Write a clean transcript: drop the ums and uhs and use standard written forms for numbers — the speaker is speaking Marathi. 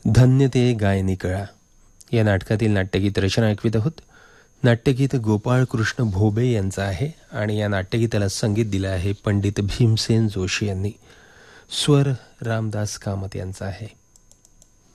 धन्य ते गाय निकळा या नाटकातील नाट्यगीत रचना ऐकवीत आहोत. नाट्यगीत गोपाळ कृष्ण भोबे यांचं आहे आणि या नाट्यगीताला संगीत दिलं आहे पंडित भीमसेन जोशी यांनी. स्वर रामदास कामत यांचा आहे.